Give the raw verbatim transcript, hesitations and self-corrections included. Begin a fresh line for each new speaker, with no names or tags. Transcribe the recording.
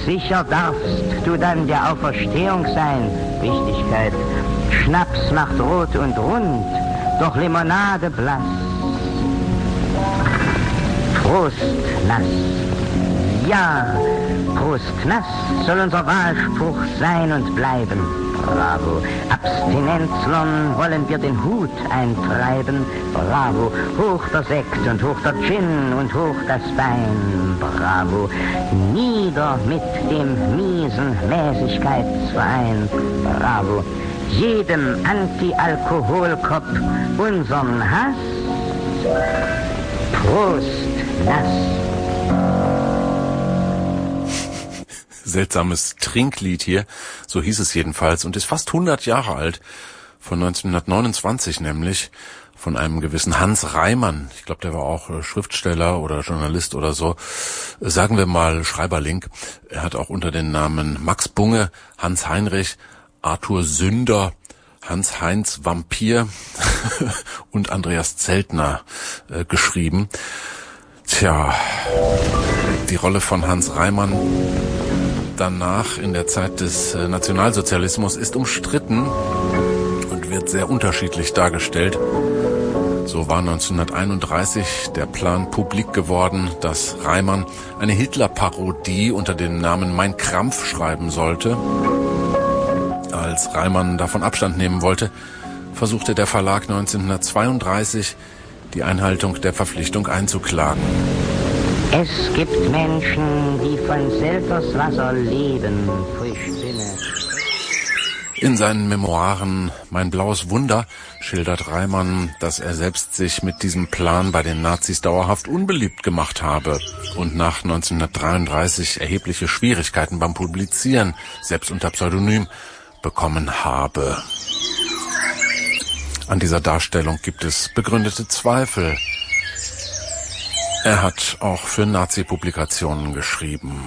Sicher darfst du dann der Auferstehung sein, Wichtigkeit. Schnaps macht rot und rund, doch Limonade blass. Prost, nass. Ja, Prost, nass soll unser Wahlspruch sein und bleiben. Bravo. Abstinenzlern wollen wir den Hut eintreiben. Bravo. Hoch der Sekt und hoch der Gin und hoch das Bein. Bravo. Nieder mit dem miesen Mäßigkeitsverein. Bravo. Jedem Anti-Alkoholkopf unseren Hass. Prost, nass.
Seltsames Trinklied hier, so hieß es jedenfalls, und ist fast hundert Jahre alt, von neunzehnhundertneunundzwanzig nämlich, von einem gewissen Hans Reimann. Ich glaube, der war auch Schriftsteller oder Journalist oder so. Sagen wir mal Schreiberling. Er hat auch unter den Namen Max Bunge, Hans Heinrich, Arthur Sünder, Hans-Heinz Vampir und Andreas Zeltner äh, geschrieben. Tja, die Rolle von Hans Reimann danach in der Zeit des Nationalsozialismus ist umstritten und wird sehr unterschiedlich dargestellt. So war neunzehnhunderteinunddreißig der Plan publik geworden, dass Reimann eine Hitler-Parodie unter dem Namen Mein Krampf schreiben sollte. Als Reimann davon Abstand nehmen wollte, versuchte der Verlag neunzehnhundertzweiunddreißig die Einhaltung der Verpflichtung einzuklagen.
Es gibt Menschen, die von Selterswasser leben.
In seinen Memoiren Mein blaues Wunder schildert Reimann, dass er selbst sich mit diesem Plan bei den Nazis dauerhaft unbeliebt gemacht habe und nach neunzehnhundertdreiunddreißig erhebliche Schwierigkeiten beim Publizieren, selbst unter Pseudonym, bekommen habe. An dieser Darstellung gibt es begründete Zweifel. Er hat auch für Nazi-Publikationen geschrieben.